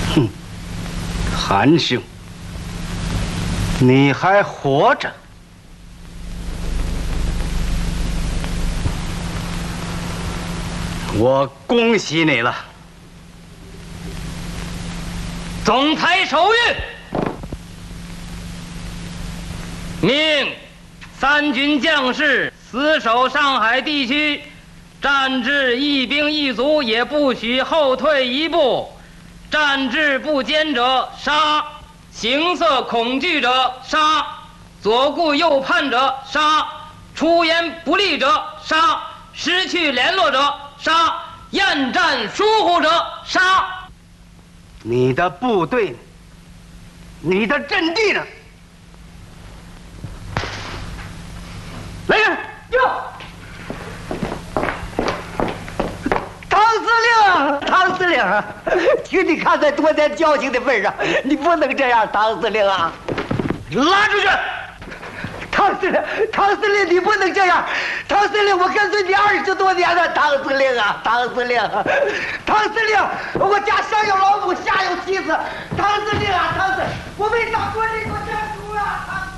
哼，韩兄，你还活着？我恭喜你了。 总裁手谕，命三军将士死守上海地区，战至一兵一卒也不许后退一步，战至不坚者杀，形色恐惧者杀，左顾右盼者杀，出言不利者杀，失去联络者杀，厌战疏忽者杀。 你的部队，你的阵地呢？来人！ 哟，唐司令，唐司令，听你看在多年交情的份上，你不能这样，唐司令啊！ 拉出去！ 唐司令，你不能这样！唐司令，我跟随你20多年了，唐司令啊，唐司令，我家上有老母，下有妻子，唐司令啊，我为党国立国家主啊！